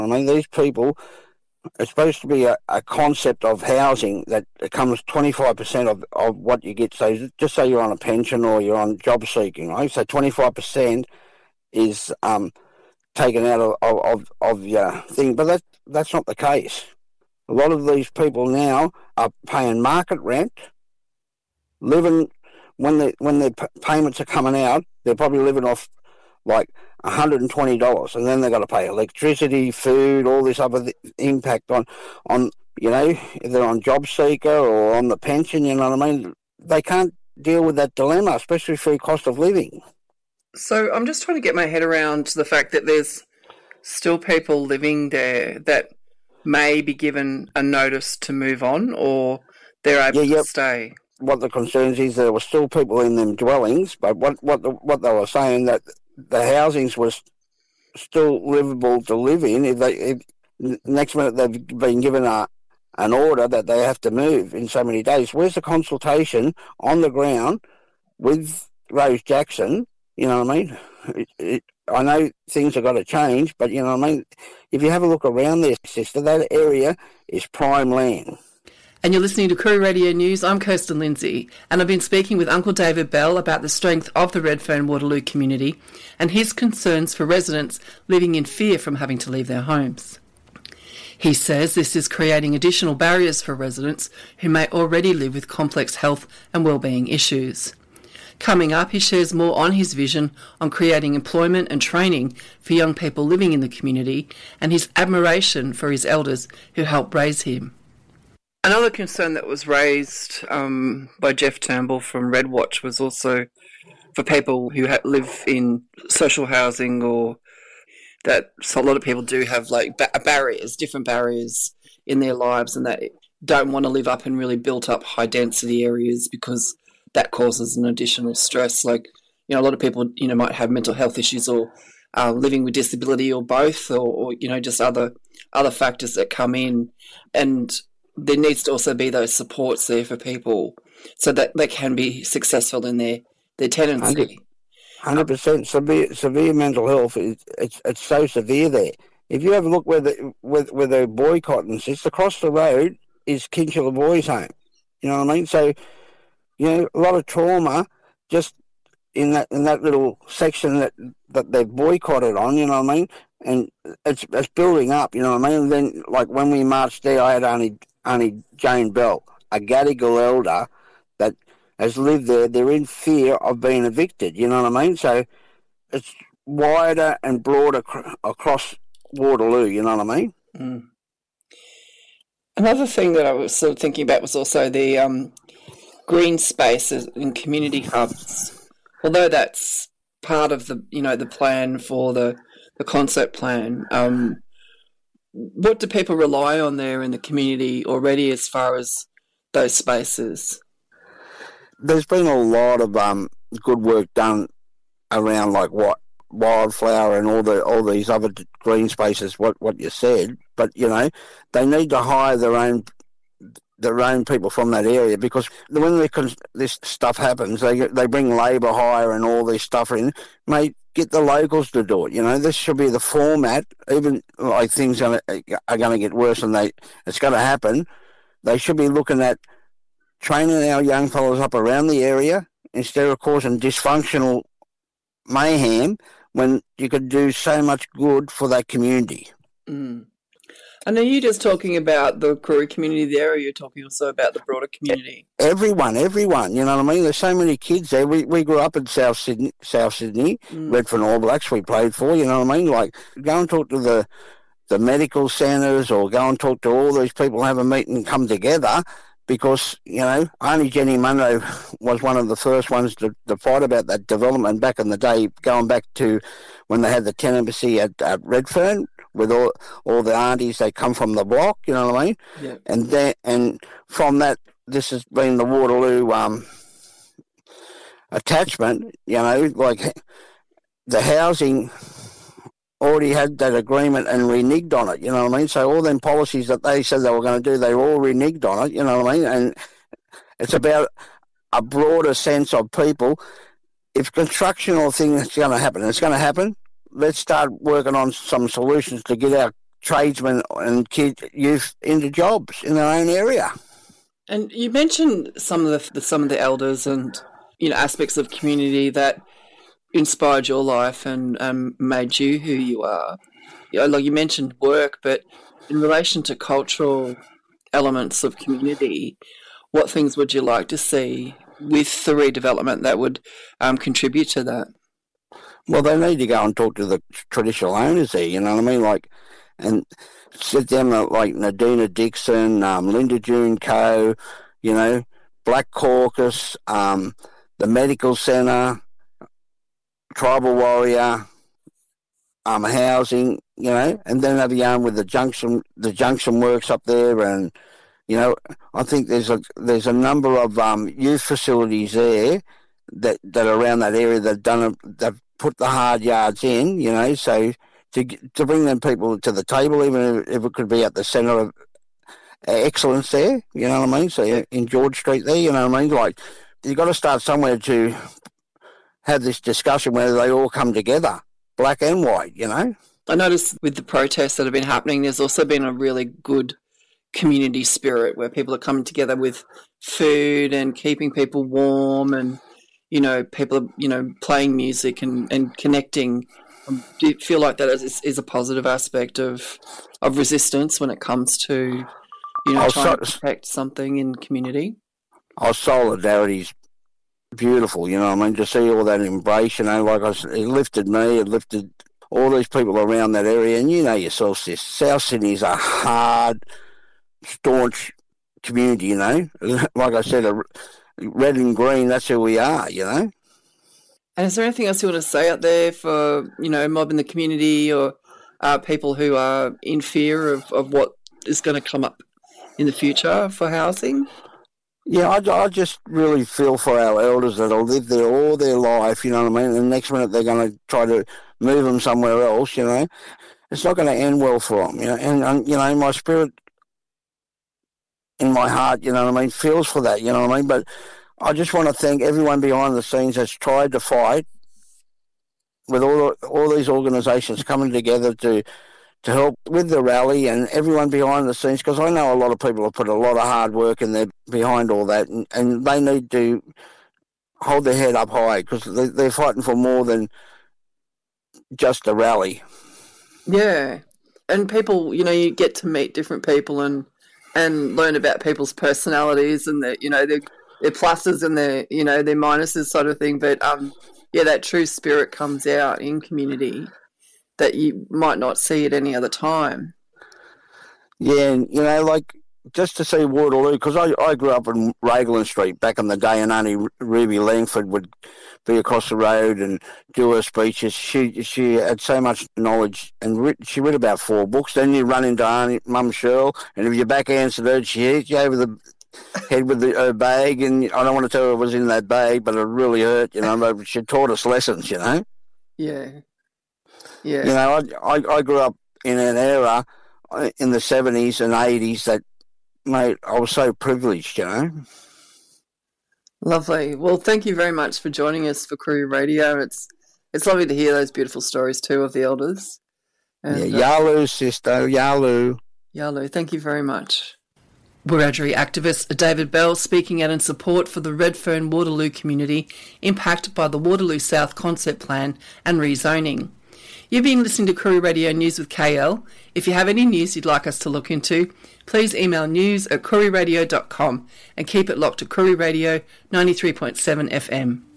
I mean, these people, it's supposed to be a concept of housing that comes 25% of what you get. So just say you're on a pension or you're on job seeking, right? So 25% is taken out of your thing. But that's not the case. A lot of these people now are paying market rent, living when their payments are coming out, they're probably living off like $120, and then they've got to pay electricity, food, all this other impact on if they're on job seeker or on the pension. You know what I mean? They can't deal with that dilemma, especially through cost of living. So I'm just trying to get my head around the fact that there's still people living there that may be given a notice to move on, or they're able to stay. What the concerns is there were still people in them dwellings, but what they were saying that the housings was still livable to live in. If next minute they've been given an order that they have to move in so many days. Where's the consultation on the ground with Rose Jackson? You know what I mean? I know things have got to change, but you know what I mean? If you have a look around there, sister, that area is prime land. And you're listening to Koori Radio News. I'm Kirsten Lindsay, and I've been speaking with Uncle David Bell about the strength of the Redfern Waterloo community and his concerns for residents living in fear from having to leave their homes. He says this is creating additional barriers for residents who may already live with complex health and wellbeing issues. Coming up, he shares more on his vision on creating employment and training for young people living in the community and his admiration for his elders who helped raise him. Another concern that was raised by Jeff Turnbull from Redwatch was also for people who live in social housing, or that a lot of people do have like different barriers in their lives, and that don't want to live up in really built up high density areas because that causes an additional stress. Like, a lot of people, might have mental health issues or living with disability or both, or just other factors that come in. And there needs to also be those supports there for people so that they can be successful in their tenancy. 100% severe mental health. It's so severe there. If you have a look where they're boycotting, it's across the road is Kinchilla Boys' Home. You know what I mean? So, a lot of trauma just in that little section that they've boycotted on. You know what I mean? And it's building up. You know what I mean? And then, like when we marched there, I had only Jane Bell, a Gadigal elder that has lived there. They're in fear of being evicted. You know what I mean? So it's wider and broader across Waterloo. You know what I mean? Mm. Another thing that I was sort of thinking about was also the green spaces in community hubs. Although that's part of the the plan for the concept plan. What do people rely on there in the community already as far as those spaces? There's been a lot of good work done around like wildflower and all these other green spaces. What you said, but they need to hire their own people from that area, because when this stuff happens, they bring labour hire and all this stuff in. Mate, get the locals to do it. This should be the format. Even like things are going to get worse, and it's going to happen. They should be looking at training our young fellows up around the area instead of causing dysfunctional mayhem when you could do so much good for that community. Mm. And are you just talking about the Koori community there, or are you talking also about the broader community? Everyone, you know what I mean? There's so many kids there. We grew up in South Sydney, Redfern All Blacks we played for, you know what I mean? Like, go and talk to the medical centres, or go and talk to all these people, have a meeting and come together, because, only Jenny Munro was one of the first ones to fight about that development back in the day, going back to when they had the tenancy at Redfern, with all the aunties, they come from the block, you know what I mean? Yeah. And from that, this has been the Waterloo attachment, like the housing already had that agreement and reneged on it, you know what I mean? So all them policies that they said they were going to do, they were all reneged on it, you know what I mean? And it's about a broader sense of people. If construction or thing is going to happen, it's going to happen, let's start working on some solutions to get our tradesmen and youth into jobs in their own area. And you mentioned some of the elders and aspects of community that inspired your life and made you who you are. Like you mentioned work, but in relation to cultural elements of community, what things would you like to see with the redevelopment that would contribute to that? Well, they need to go and talk to the traditional owners there, you know what I mean? And sit down like Nadina Dixon, Linda June Co., Black Caucus, the Medical Centre, Tribal Warrior, housing, and then have a yarn with the junction works up there, and I think there's a number of youth facilities there that are around that area they've put the hard yards in, so to bring them people to the table, even if it could be at the centre of excellence there, you know what I mean? So in George Street there, you know what I mean? Like, you've got to start somewhere to have this discussion where they all come together, black and white, I noticed with the protests that have been happening, there's also been a really good community spirit where people are coming together with food and keeping people warm, and people are playing music and connecting. Do you feel like that is a positive aspect of resistance when it comes to trying to protect something in community? Our solidarity's beautiful, to see all that embrace, it lifted me, it lifted all these people around that area, and yourself, sis, South Sydney is a hard, staunch community, like I said, red and green, that's who we are, And is there anything else you want to say out there for, mob in the community or people who are in fear of what is going to come up in the future for housing? Yeah, I just really feel for our elders that will live there all their life, you know what I mean? And the next minute they're going to try to move them somewhere else, It's not going to end well for them, And my spirit in my heart, feels for that, But I just want to thank everyone behind the scenes that's tried to fight with all these organisations coming together to help with the rally, and everyone behind the scenes, because I know a lot of people have put a lot of hard work in there behind all that, and they need to hold their head up high because they're fighting for more than just a rally. Yeah, and people, you get to meet different people and learn about people's personalities and their pluses and their minuses sort of thing. But that true spirit comes out in community that you might not see at any other time. Yeah, and just to see Waterloo, because I grew up in Raglan Street back in the day, and only Ruby Langford would be across the road and do her speeches. She had so much knowledge, and she read about 4 books. Then you run into Mum Cheryl, and if you backhanded her, she hit you over the head with her bag, and I don't want to tell her it was in that bag, but it really hurt, but she taught us lessons, Yeah. Yeah. I grew up in an era in the 70s and 80s that, mate, I was so privileged, Lovely. Well, thank you very much for joining us for Koori Radio. It's lovely to hear those beautiful stories too of the elders. And, Yalu, sister, Yalu. Yalu, thank you very much. Wiradjuri activist David Bell speaking out in support for the Redfern Waterloo community impacted by the Waterloo South concept plan and rezoning. You've been listening to Koori Radio News with KL. If you have any news you'd like us to look into, please email news@kooriradio.com and keep it locked to Koori Radio 93.7 FM.